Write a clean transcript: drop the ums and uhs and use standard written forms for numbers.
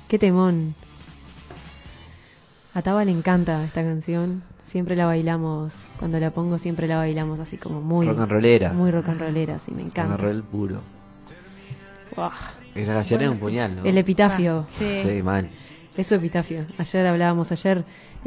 Qué temón. A Taba le encanta esta canción. Siempre la bailamos. Cuando la pongo siempre la bailamos así como muy... Rock and rollera. Muy rock and rollera, sí, me Rock encanta. and roll puro. Buah. Esa canción Bueno, es un sí. puñal, ¿no? El epitafio. Sí. Sí, mal. Es su epitafio. Ayer hablábamos,